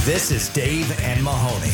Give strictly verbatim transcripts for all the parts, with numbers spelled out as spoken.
This is Dave and Mahoney.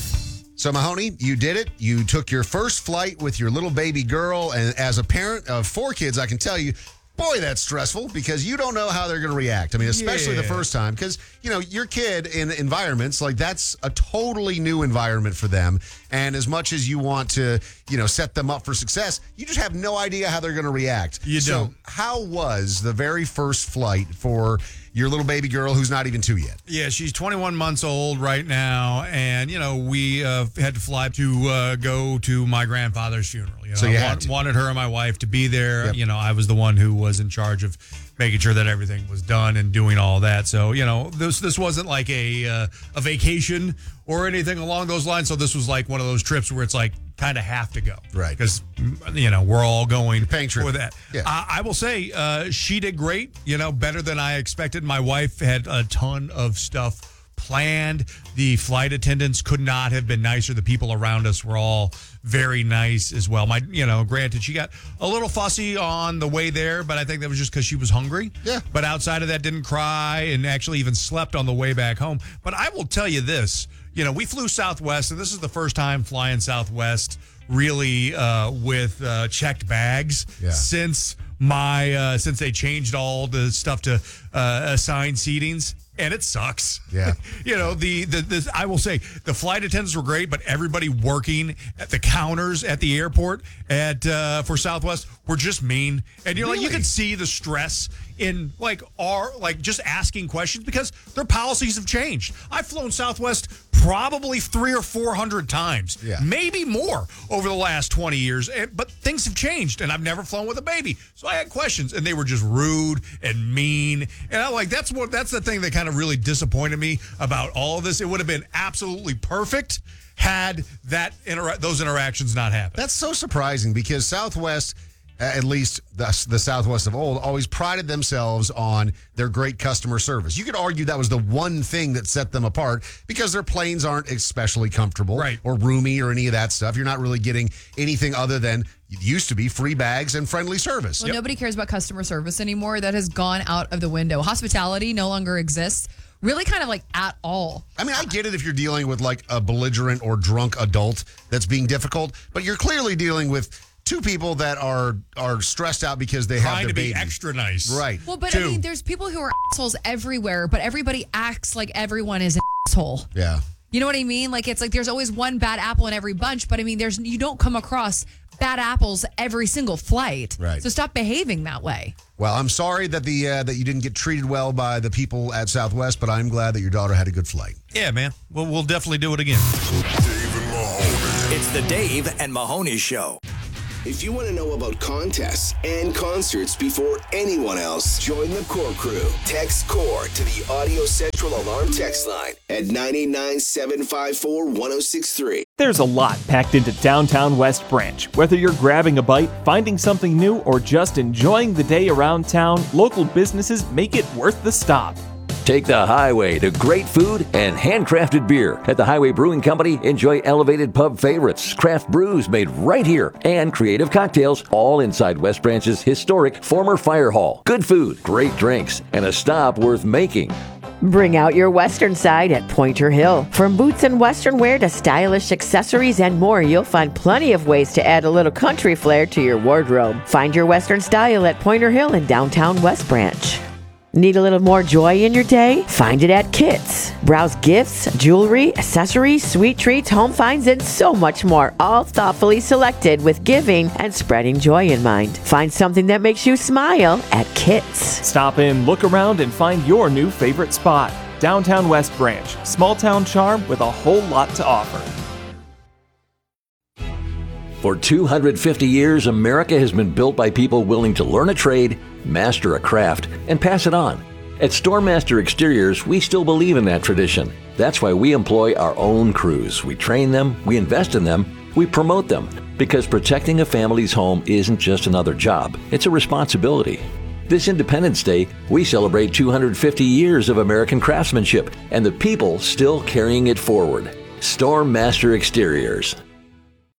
So, Mahoney, you did it. You took your first flight with your little baby girl. And as a parent of four kids, I can tell you, boy, that's stressful because you don't know how they're going to react. I mean, especially yeah. the first time because, you know, your kid in environments, like that's a totally new environment for them. And as much as you want to, you know, set them up for success, you just have no idea how they're going to react. You so don't. How was the very first flight for your little baby girl who's not even two yet? Yeah, she's twenty-one months old right now. And, you know, we uh, had to fly to uh, go to my grandfather's funeral. You know, so you I had want, to. wanted her and my wife to be there. Yep. You know, I was the one who was in charge of making sure that everything was done and doing all that. So, you know, this this wasn't like a uh, a vacation or anything along those lines. So this was like one of those trips where it's like kind of have to go. Right. Because, you know, we're all going paying trip for that. Yeah. I, I will say uh, she did great, you know, better than I expected. My wife had a ton of stuff planned. The flight attendants could not have been nicer. The people around us were all very nice as well. My, you know, granted, she got a little fussy on the way there, but I think that was just because she was hungry. Yeah. But outside of that, didn't cry and actually even slept on the way back home. But I will tell you this, you know, we flew Southwest, and this is the first time flying Southwest really uh, with uh, checked bags yeah. since my uh, since they changed all the stuff to uh, assigned seatings. And it sucks. Yeah. you know, the, the, the, I will say the flight attendants were great, but everybody working at the counters at the airport at, uh, for Southwest were just mean. And you're Really? like, you could see the stress in like our, like just asking questions because their policies have changed. I've flown Southwest probably three or four hundred times, yeah. maybe more over the last twenty years. And, but things have changed, and I've never flown with a baby, so I had questions, and they were just rude and mean. And I like that's what that's the thing that kind of really disappointed me about all of this. It would have been absolutely perfect had that intera- those interactions not happened. That's so surprising because Southwest, at least the, the Southwest of old, always prided themselves on their great customer service. You could argue that was the one thing that set them apart because their planes aren't especially comfortable right. or roomy or any of that stuff. You're not really getting anything other than it used to be free bags and friendly service. Well, yep. nobody cares about customer service anymore. That has gone out of the window. Hospitality no longer exists. Really kind of like at all. I mean, I get it if you're dealing with like a belligerent or drunk adult that's being difficult, but you're clearly dealing with two people that are are stressed out because they Trying have their to baby. be extra nice. Right. Well, but Two. I mean, there's people who are assholes everywhere, but everybody acts like everyone is an asshole. Yeah. You know what I mean? Like, it's like there's always one bad apple in every bunch, but I mean, there's you don't come across bad apples every single flight. Right. So stop behaving that way. Well, I'm sorry that the uh, that you didn't get treated well by the people at Southwest, but I'm glad that your daughter had a good flight. Yeah, man. Well, we'll definitely do it again. Dave and Mahoney. It's the Dave and Mahoney Show. If you want to know about contests and concerts before anyone else, join the Core Crew. Text CORE to the Audio Central Alarm text line at nine eight nine, seven five four, one oh six three. There's a lot packed into Downtown West Branch. Whether you're grabbing a bite, finding something new, or just enjoying the day around town, local businesses make it worth the stop. Take the highway to great food and handcrafted beer. At the Highway Brewing Company, enjoy elevated pub favorites, craft brews made right here, and creative cocktails, all inside West Branch's historic former fire hall. Good food, great drinks, and a stop worth making. Bring out your Western side at Pointer Hill. From boots and Western wear to stylish accessories and more, you'll find plenty of ways to add a little country flair to your wardrobe. Find your Western style at Pointer Hill in downtown West Branch. Need a little more joy in your day? Find it at Kits. Browse gifts, jewelry, accessories, sweet treats, home finds, and so much more, all thoughtfully selected with giving and spreading joy in mind. Find something that makes you smile at Kits. Stop in, look around, and find your new favorite spot. Downtown West Branch. Small town charm with a whole lot to offer. For two hundred fifty years, America has been built by people willing to learn a trade, master a craft, and pass it on. At Stormmaster Exteriors, we still believe in that tradition. That's why we employ our own crews. We train them, we invest in them, we promote them. Because protecting a family's home isn't just another job, it's a responsibility. This Independence Day, we celebrate two hundred fifty years of American craftsmanship and the people still carrying it forward. Stormmaster Exteriors.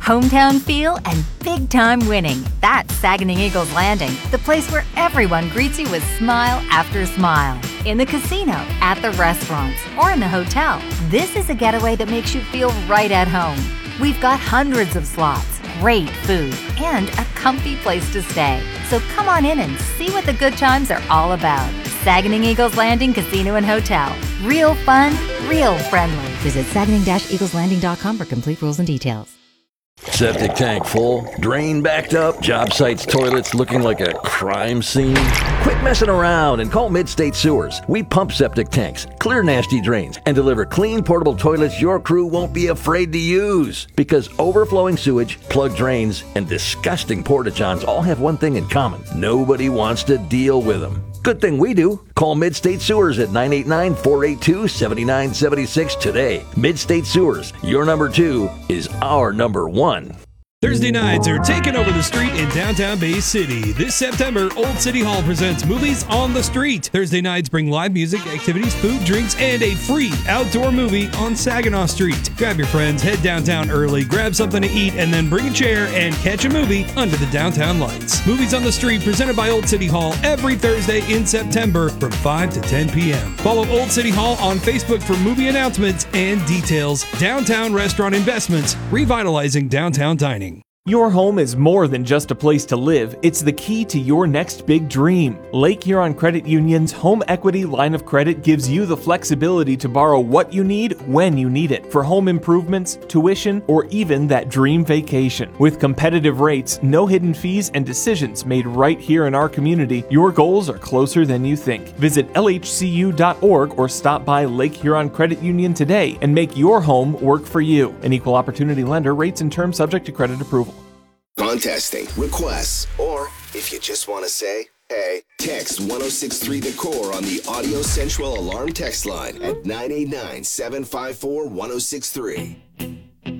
Hometown feel and big-time winning. That's Saginaw Eagles Landing, the place where everyone greets you with smile after smile. In the casino, at the restaurants, or in the hotel, this is a getaway that makes you feel right at home. We've got hundreds of slots, great food, and a comfy place to stay. So come on in and see what the good times are all about. Saginaw Eagles Landing Casino and Hotel. Real fun, real friendly. Visit Saginaw Eagles Landing dot com for complete rules and details. Septic tank full, drain backed up, job sites toilets looking like a crime scene? Quit messing around and call Mid-State Sewers. We pump septic tanks, clear nasty drains, and deliver clean portable toilets your crew won't be afraid to use. Because overflowing sewage, plugged drains, and disgusting porta-johns all have one thing in common. Nobody wants to deal with them. Good thing we do. Call Mid-State Sewers at nine eight nine, four eight two, seven nine seven six today. Mid-State Sewers, your number two is our number one. Thursday nights are taking over the street in downtown Bay City. This September, Old City Hall presents Movies on the Street. Thursday nights bring live music, activities, food, drinks, and a free outdoor movie on Saginaw Street. Grab your friends, head downtown early, grab something to eat, and then bring a chair and catch a movie under the downtown lights. Movies on the Street presented by Old City Hall every Thursday in September from five to ten p.m. Follow Old City Hall on Facebook for movie announcements and details. Downtown Restaurant Investments, revitalizing downtown dining. Your home is more than just a place to live. It's the key to your next big dream. Lake Huron Credit Union's home equity line of credit gives you the flexibility to borrow what you need when you need it for home improvements, tuition, or even that dream vacation. With competitive rates, no hidden fees, and decisions made right here in our community, your goals are closer than you think. Visit L H C U dot org or stop by Lake Huron Credit Union today and make your home work for you. An equal opportunity lender. Rates and terms subject to credit approval. Contesting, requests, or if you just want to say, hey, text one oh six three The Core on the Audio Central Alarm text line at nine eight nine, seven five four, one oh six three.